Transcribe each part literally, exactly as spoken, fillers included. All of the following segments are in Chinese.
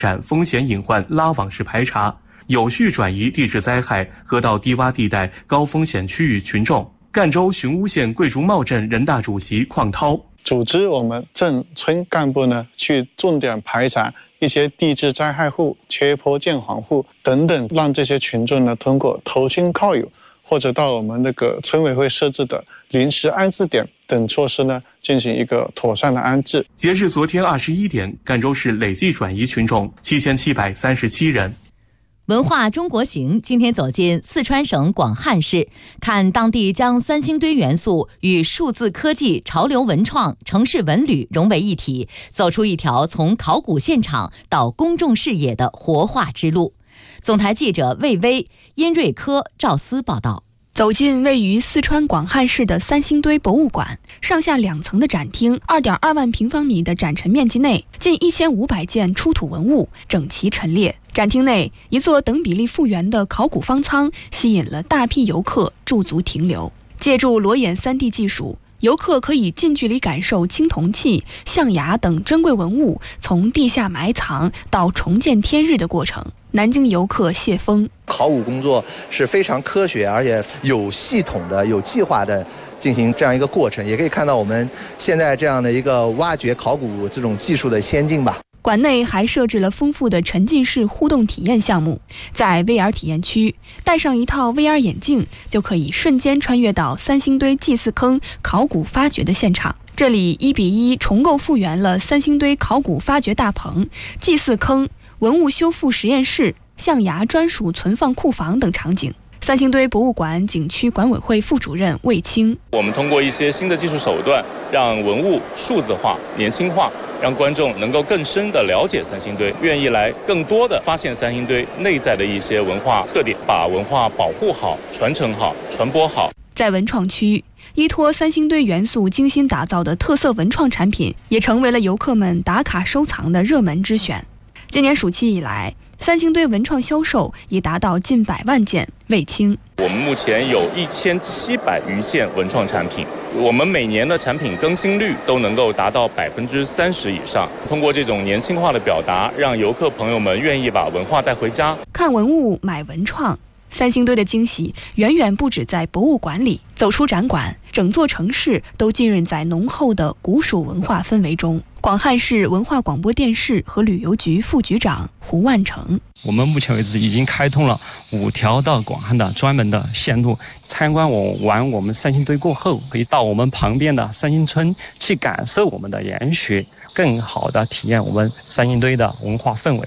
展风险隐患拉网式排查，有序转移地质灾害河道低洼地带高风险区域群众。赣州寻乌县桂竹茂镇人大主席邝涛组织我们镇村干部呢，去重点排查一些地质灾害户、缺坡建房户等等，让这些群众呢通过投亲靠友或者到我们那个村委会设置的临时安置点等措施呢，进行一个妥善的安置。 截至昨天二十一点，赣州市累计转移群众七千七百三十七人。 文化中国行今天走进四川省广汉市，看当地将三星堆元素与数字科技、潮流文创、城市文旅融为一体，走出一条从考古现场到公众视野的活化之路。总台记者魏巍、殷瑞科、赵思报道。 走进位于四川广汉市的三星堆博物馆，上下两层的展厅， 二点二万平方米的展陈面积内，近一千五百件出土文物整齐陈列。展厅内，一座等比例复原的考古方舱吸引了大批游客驻足停留。借助裸眼 三 D 技术，游客可以近距离感受青铜器、象牙等珍贵文物从地下埋藏到重见天日的过程。南京游客谢峰， 考古工作是非常科学而且有系统的、有计划的进行这样一个过程，也可以看到我们现在这样的一个挖掘考古这种技术的先进吧。 馆内还设置了丰富的沉浸式互动体验项目，在 V R 体验区戴上一套 V R 眼镜，就可以瞬间穿越到三星堆祭祀坑考古发掘的现场。这里一比一重构复原了三星堆考古发掘大棚、祭祀坑、文物修复实验室、象牙专属存放库房等场景。三星堆博物馆景区管委会副主任魏青， 我们通过一些新的技术手段，让文物数字化、年轻化，让观众能够更深地了解三星堆，愿意来更多地发现三星堆内在的一些文化特点，把文化保护好、传承好、传播好。 在文创区，依托三星堆元素精心打造的特色文创产品，也成为了游客们打卡收藏的热门之选。今年暑期以来，三星堆文创销售已达到近百万件。魏青， 我们目前有一千七百余件文创产品，我们每年的产品更新率都能够达到百分之三十以上。通过这种年轻化的表达，让游客朋友们愿意把文化带回家。 看文物买文创，三星堆的惊喜远远不止在博物馆里。走出展馆，整座城市都浸润在浓厚的古蜀文化氛围中。广汉市文化广播电视和旅游局副局长胡万成， 我们目前为止已经开通了五条到广汉的专门的线路。参观我完我们三星堆过后，可以到我们旁边的三星村去感受我们的研学，更好的体验我们三星堆的文化氛围。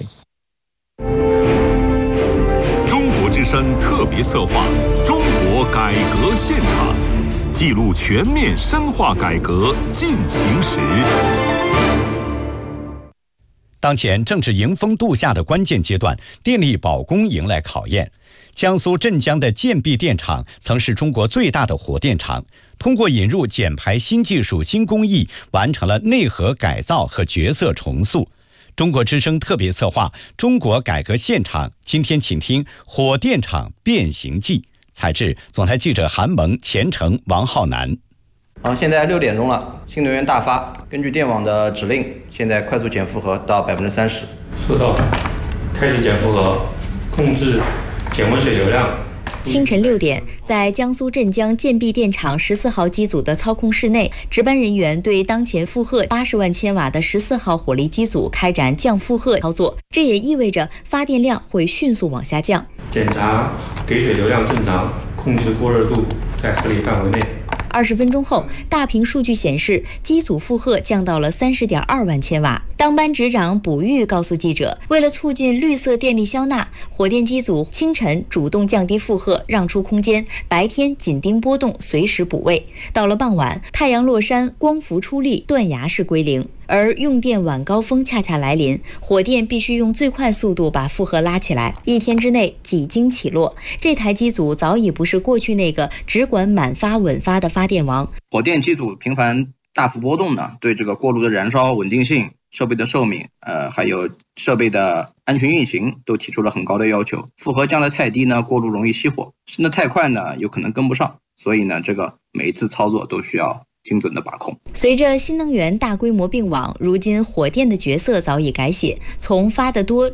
中国之声特别策划《中国改革现场》，记录全面深化改革进行时。 当前正是迎峰度夏的关键阶段，电力保供迎来考验。江苏镇江的建壁电厂曾是中国最大的火电厂，通过引入减排新技术、新工艺，完成了内核改造和角色重塑。中国之声特别策划《中国改革现场》，今天请听《火电厂变形记》，采制总台记者韩萌、钱程、王浩南。 好，现在六点钟了，新能源大发，根据电网的指令，现在快速减负荷到百分之三十。 收到，开始减负荷，控制减温水流量。 清晨六点，在江苏镇江建壁电厂十四号机组的操控室内，值班人员对当前负荷八十万千瓦的十四号火力机组开展降负荷操作，这也意味着发电量会迅速往下降。 检查给水流量正常，控制过热度在合理范围内。 二十分钟后，大屏数据显示，机组负荷降到了三十点二万千瓦。当班执长卜玉告诉记者，为了促进绿色电力消纳，火电机组清晨主动降低负荷，让出空间，白天紧盯波动，随时补位。到了傍晚，太阳落山，光伏出力，断崖式归零。而用电晚高峰恰恰来临，火电必须用最快速度把负荷拉起来，一天之内几经起落。这台机组早已不是过去那个只管满发稳发的发电王。 火电机组频繁大幅波动呢，对这个锅炉的燃烧稳定性、设备的寿命，呃，还有设备的安全运行都提出了很高的要求。负荷降得太低呢，锅炉容易熄火；升得太快呢，有可能跟不上。所以呢，这个每一次操作都需要精准的把控。 随着新能源大规模并网，如今火电的角色早已改写，从发得多